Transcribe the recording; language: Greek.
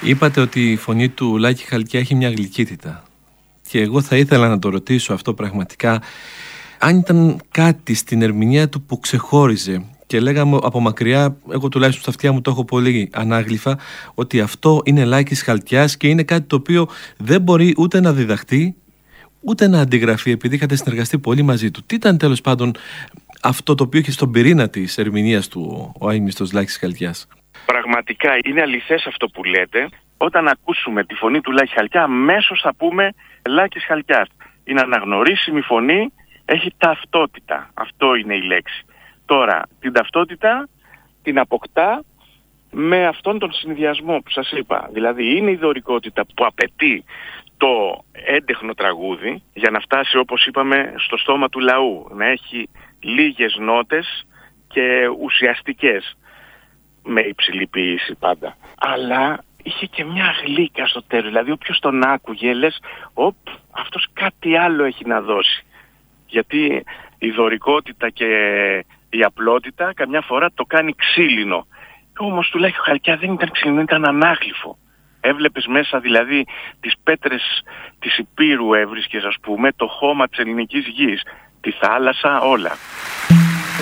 Είπατε ότι η φωνή του Λάκη Χαλκιά έχει μια γλυκύτητα. Και εγώ θα ήθελα να το ρωτήσω αυτό πραγματικά, αν ήταν κάτι στην ερμηνεία του που ξεχώριζε και λέγαμε από μακριά, εγώ τουλάχιστον στα αυτιά μου το έχω πολύ ανάγλυφα, ότι αυτό είναι Λάκης Χαλκιάς και είναι κάτι το οποίο δεν μπορεί ούτε να διδαχτεί ούτε να αντιγραφεί, επειδή είχατε συνεργαστεί πολύ μαζί του. Τι ήταν τέλος πάντων αυτό το οποίο είχε στον πυρήνα της ερμηνείας του ο αείμνηστος Λάκης Χαλκιάς? Πραγματικά είναι αληθές αυτό που λέτε. Όταν ακούσουμε τη φωνή του Λάκη Χαλκιά, αμέσως θα πούμε Λάκης Χαλκιάς. Είναι αναγνωρίσιμη φωνή, έχει ταυτότητα. Αυτό είναι η λέξη. Τώρα, την ταυτότητα την αποκτά με αυτόν τον συνδυασμό που σας είπα. Δηλαδή είναι η δωρικότητα που απαιτεί το έντεχνο τραγούδι για να φτάσει, όπως είπαμε, στο στόμα του λαού. Να έχει λίγες νότες και ουσιαστικές, με υψηλή ποιήση πάντα. Αλλά είχε και μια γλύκα στο τέλος. Δηλαδή όποιος τον άκουγε λες, αυτός κάτι άλλο έχει να δώσει. Γιατί η δωρικότητα και η απλότητα καμιά φορά το κάνει ξύλινο. Όμως του Λάκη Χαλκιά δεν ήταν ξύλινο, ήταν ανάγλυφο. Έβλεπες μέσα δηλαδή τις πέτρες της Υπήρου έβρισκες, ας πούμε, το χώμα της ελληνικής γης, τη θάλασσα, όλα.